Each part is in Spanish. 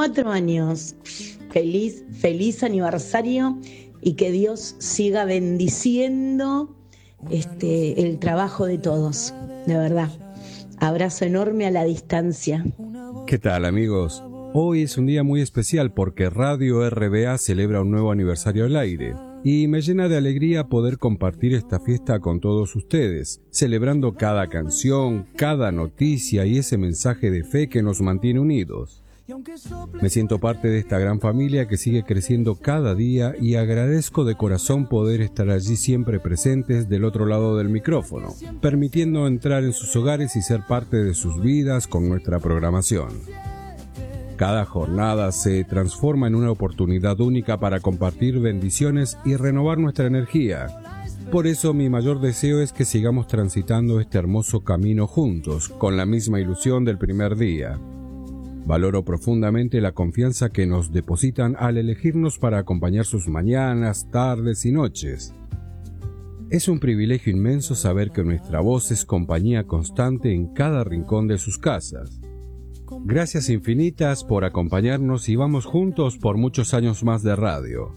34 años. Feliz aniversario y que Dios siga bendiciendo el trabajo de todos, de verdad. Abrazo enorme a la distancia. ¿Qué tal, amigos? Hoy es un día muy especial porque Radio RBA celebra un nuevo aniversario al aire. Y me llena de alegría poder compartir esta fiesta con todos ustedes, celebrando cada canción, cada noticia y ese mensaje de fe que nos mantiene unidos. Me siento parte de esta gran familia que sigue creciendo cada día y agradezco de corazón poder estar allí siempre presentes del otro lado del micrófono, permitiendo entrar en sus hogares y ser parte de sus vidas con nuestra programación. Cada jornada se transforma en una oportunidad única para compartir bendiciones y renovar nuestra energía. Por eso mi mayor deseo es que sigamos transitando este hermoso camino juntos, con la misma ilusión del primer día. Valoro profundamente la confianza que nos depositan al elegirnos para acompañar sus mañanas, tardes y noches. Es un privilegio inmenso saber que nuestra voz es compañía constante en cada rincón de sus casas. Gracias infinitas por acompañarnos y vamos juntos por muchos años más de radio.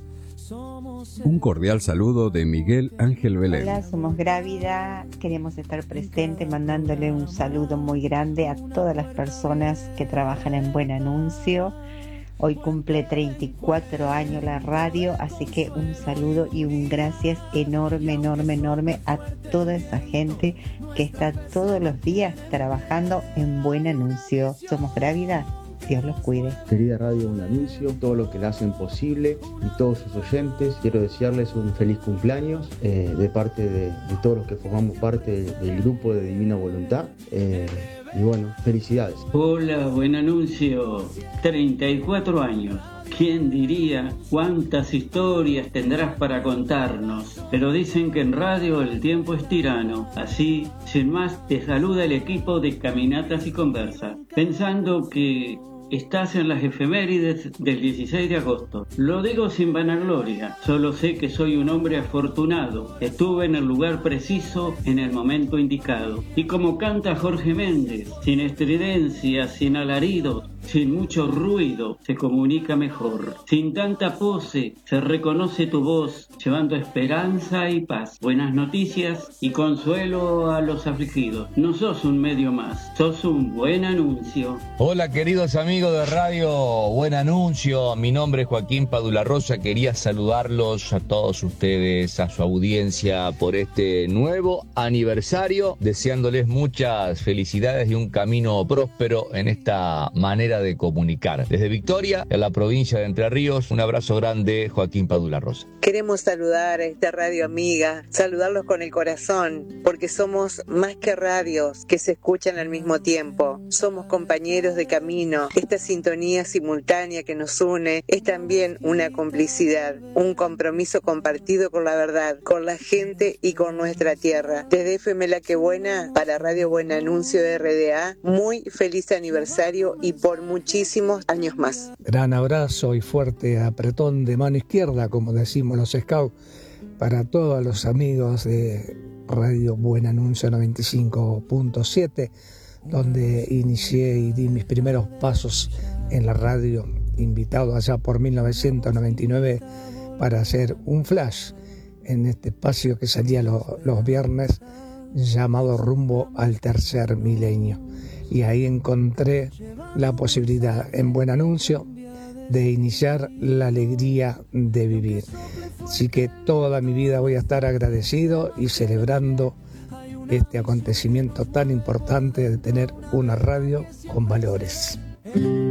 Un cordial saludo de Miguel Ángel Belén. Hola, somos Grávida, queremos estar presentes mandándole un saludo muy grande a todas las personas que trabajan en Buen Anuncio. Hoy cumple 34 años la radio, así que un saludo y un gracias enorme a toda esa gente que está todos los días trabajando en Buen Anuncio. Somos Grávida, Dios los cuide. Querida Radio Buen Anuncio, todo lo que la hacen posible y todos sus oyentes, quiero desearles un feliz cumpleaños de parte de todos los que formamos parte del grupo de Divina Voluntad. Y bueno, felicidades. Hola, Buen Anuncio, 34 años. ¿Quién diría cuántas historias tendrás para contarnos? Pero dicen que en radio el tiempo es tirano. Así, sin más, te saluda el equipo de Caminatas y Conversa, pensando que estás en las efemérides del 16 de agosto. Lo digo sin vanagloria, solo sé que soy un hombre afortunado. Estuve en el lugar preciso, en el momento indicado. Y como canta Jorge Méndez, sin estridencia, sin alaridos, sin mucho ruido, se comunica mejor. Sin tanta pose, se reconoce tu voz, llevando esperanza y paz, buenas noticias y consuelo a los afligidos. No sos un medio más, sos un buen anuncio. Hola, queridos amigos de Radio Buen Anuncio, mi nombre es Joaquín Padula Rosa, quería saludarlos a todos ustedes, a su audiencia por este nuevo aniversario, deseándoles muchas felicidades y un camino próspero en esta manera de comunicar. Desde Victoria, en la provincia de Entre Ríos, un abrazo grande, Joaquín Padula Rosa. Queremos saludar a esta radio amiga, saludarlos con el corazón, porque somos más que radios que se escuchan al mismo tiempo. Somos compañeros de camino. Esta sintonía simultánea que nos une es también una complicidad, un compromiso compartido con la verdad, con la gente y con nuestra tierra. Desde FM La Que Buena, para Radio Buen Anuncio de RDA, muy feliz aniversario y por muchísimos años más. Gran abrazo y fuerte apretón de mano izquierda, como decimos los scouts, para todos los amigos de Radio Buen Anuncio 95.7, donde inicié y di mis primeros pasos en la radio, invitado allá por 1999 para hacer un flash en este espacio que salía los viernes, llamado Rumbo al Tercer Milenio. Y ahí encontré la posibilidad en Buen Anuncio de iniciar la alegría de vivir. Así que toda mi vida voy a estar agradecido y celebrando este acontecimiento tan importante de tener una radio con valores.